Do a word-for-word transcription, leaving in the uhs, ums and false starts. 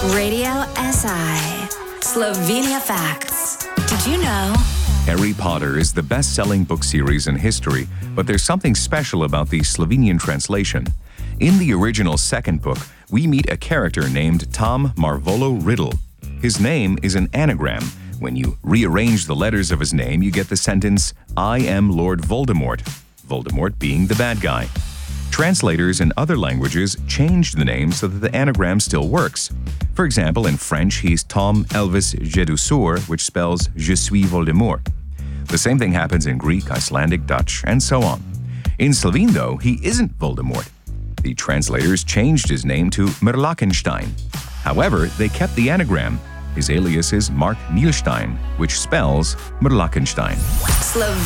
Radio S I. Slovenia Facts. Did you know? Harry Potter is the best-selling book series in history, but there's something special about the Slovenian translation. In the original second book, we meet a character named Tom Marvolo Riddle. His name is an anagram. When you rearrange the letters of his name, you get the sentence, I am Lord Voldemort, Voldemort being the bad guy. Translators in other languages changed the name so that the anagram still works. For example, in French, he's Tom Elvis Jedusor, which spells Je suis Voldemort. The same thing happens in Greek, Icelandic, Dutch, and so on. In Slovene, though, he isn't Voldemort. The translators changed his name to Merlakenstein. However, they kept the anagram. His alias is Mark Nielstein, which spells Merlakenstein. Slovenia.